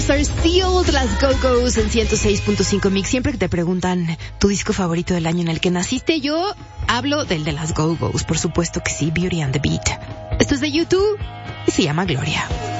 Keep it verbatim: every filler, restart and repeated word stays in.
Sealed, las Go-Go's en ciento seis punto cinco Mix. Siempre que te preguntan tu disco favorito del año en el que naciste, yo hablo del de las Go-Go's, por supuesto que sí, Beauty and the Beat. Esto es de YouTube y se llama Gloria.